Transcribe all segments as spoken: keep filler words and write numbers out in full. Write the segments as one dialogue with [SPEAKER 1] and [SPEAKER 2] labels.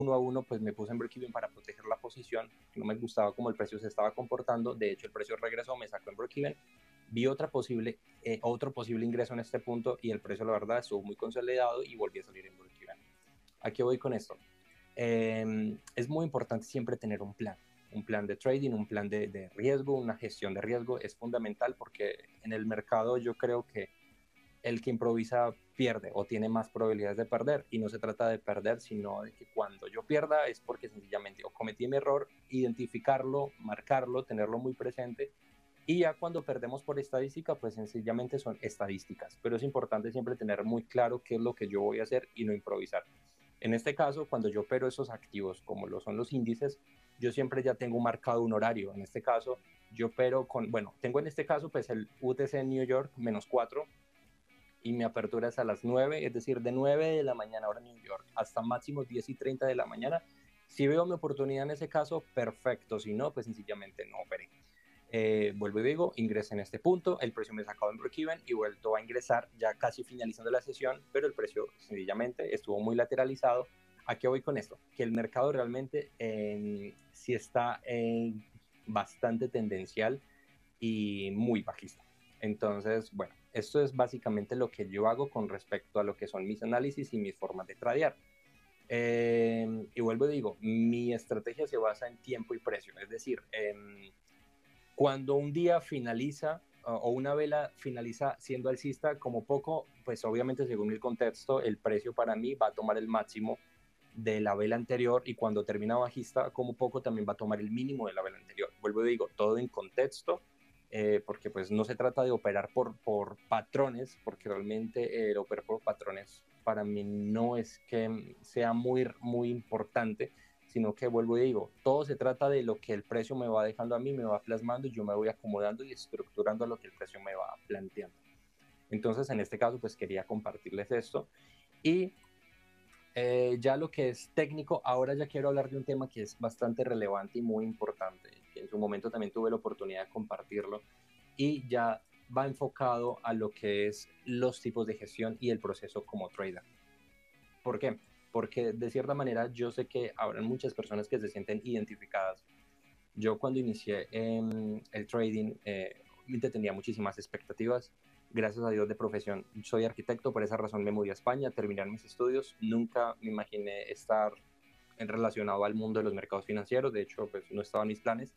[SPEAKER 1] uno a uno, pues me puse en break-even para proteger la posición. No me gustaba cómo el precio se estaba comportando. De hecho, el precio regresó, me sacó en break-even. Vi otra posible, eh, otro posible ingreso en este punto y el precio, la verdad, estuvo muy consolidado y volví a salir en break-even. ¿A qué voy con esto? Eh, es muy importante siempre tener un plan. Un plan de trading, un plan de, de riesgo, una gestión de riesgo es fundamental porque en el mercado yo creo que el que improvisa pierde o tiene más probabilidades de perder, y no se trata de perder, sino de que cuando yo pierda es porque sencillamente o cometí mi error, identificarlo, marcarlo, tenerlo muy presente, y ya cuando perdemos por estadística, pues sencillamente son estadísticas, pero es importante siempre tener muy claro qué es lo que yo voy a hacer y no improvisar. En este caso, cuando yo opero esos activos, como lo son los índices, yo siempre ya tengo marcado un horario. En este caso, yo opero con, bueno, tengo en este caso pues el U T C New York menos cuatro, y mi apertura es a las nueve, es decir, de nueve de la mañana hora New York hasta máximo diez y treinta de la mañana. Si veo mi oportunidad en ese caso, perfecto. Si no, pues sencillamente no operé. Eh, vuelvo y digo, ingresé en este punto, el precio me sacado en break-even y vuelto a ingresar ya casi finalizando la sesión, pero el precio sencillamente estuvo muy lateralizado. ¿A qué voy con esto? Que el mercado realmente eh, sí está eh, bastante tendencial y muy bajista. Entonces, bueno, esto es básicamente lo que yo hago con respecto a lo que son mis análisis y mis formas de tradear. Eh, y vuelvo y digo, mi estrategia se basa en tiempo y precio, es decir, eh, cuando un día finaliza o una vela finaliza siendo alcista, como poco, pues obviamente según el contexto, el precio para mí va a tomar el máximo de la vela anterior, y cuando termina bajista, como poco también va a tomar el mínimo de la vela anterior. Vuelvo y digo, todo en contexto, eh, porque pues no se trata de operar por, por patrones, porque realmente el operar por patrones para mí no es que sea muy, muy importante, sino que vuelvo y digo, todo se trata de lo que el precio me va dejando a mí, me va plasmando, y yo me voy acomodando y estructurando a lo que el precio me va planteando. Entonces, en este caso, pues quería compartirles esto. Y eh, ya lo que es técnico, ahora ya quiero hablar de un tema que es bastante relevante y muy importante, que en su momento también tuve la oportunidad de compartirlo, y ya va enfocado a lo que es los tipos de gestión y el proceso como trader. ¿Por qué? Porque de cierta manera yo sé que habrá muchas personas que se sienten identificadas. Yo cuando inicié en el trading eh, tenía muchísimas expectativas. Gracias a Dios de profesión soy arquitecto, por esa razón me mudé a España, terminar mis estudios. Nunca me imaginé estar en relacionado al mundo de los mercados financieros, de hecho pues no estaba en mis planes,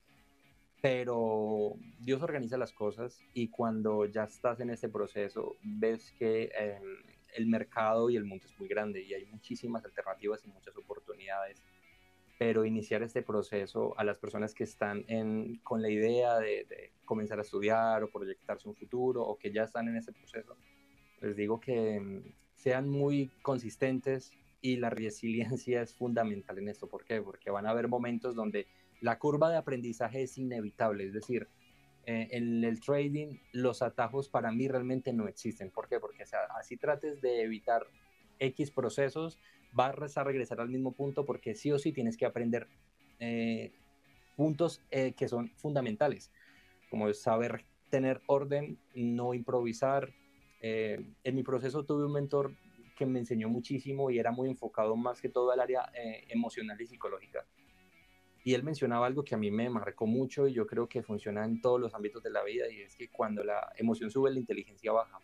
[SPEAKER 1] pero Dios organiza las cosas, y cuando ya estás en este proceso ves que eh, el mercado y el mundo es muy grande y hay muchísimas alternativas y muchas oportunidades. Pero iniciar este proceso a las personas que están en, con la idea de, de comenzar a estudiar o proyectarse un futuro, o que ya están en ese proceso, les digo que mm, sean muy consistentes, y la resiliencia es fundamental en esto. ¿Por qué? Porque van a haber momentos donde la curva de aprendizaje es inevitable, es decir, eh, en el trading los atajos para mí realmente no existen. ¿Por qué? Porque o sea, así trates de evitar X procesos, vas a regresar al mismo punto, porque sí o sí tienes que aprender eh, puntos eh, que son fundamentales, como saber tener orden, no improvisar. Eh, en mi proceso tuve un mentor que me enseñó muchísimo y era muy enfocado más que todo al área eh, emocional y psicológica. Y él mencionaba algo que a mí me marcó mucho y yo creo que funciona en todos los ámbitos de la vida, y es que cuando la emoción sube, la inteligencia baja.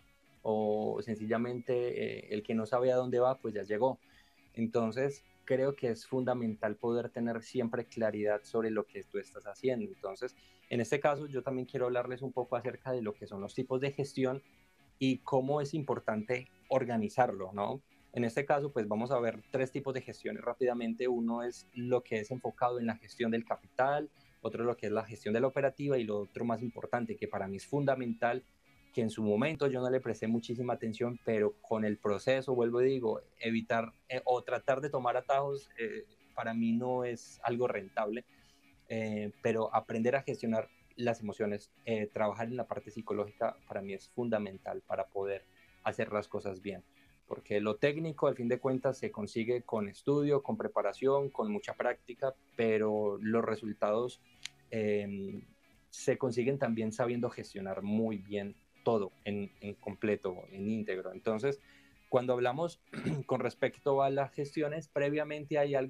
[SPEAKER 1] O sencillamente eh, el que no sabe a dónde va, pues ya llegó. Entonces, creo que es fundamental poder tener siempre claridad sobre lo que tú estás haciendo. Entonces, en este caso, yo también quiero hablarles un poco acerca de lo que son los tipos de gestión y cómo es importante organizarlo, ¿no? En este caso, pues vamos a ver tres tipos de gestiones rápidamente. Uno es lo que es enfocado en la gestión del capital, otro lo que es la gestión de la operativa, y lo otro más importante, que para mí es fundamental, que en su momento yo no le presté muchísima atención, pero con el proceso, vuelvo y digo, evitar eh, o tratar de tomar atajos, eh, para mí no es algo rentable, eh, pero aprender a gestionar las emociones, eh, trabajar en la parte psicológica, para mí es fundamental para poder hacer las cosas bien. Porque lo técnico, al fin de cuentas, se consigue con estudio, con preparación, con mucha práctica, pero los resultados eh, se consiguen también sabiendo gestionar muy bien todo en, en completo, en íntegro. Entonces, cuando hablamos con respecto a las gestiones, previamente hay algo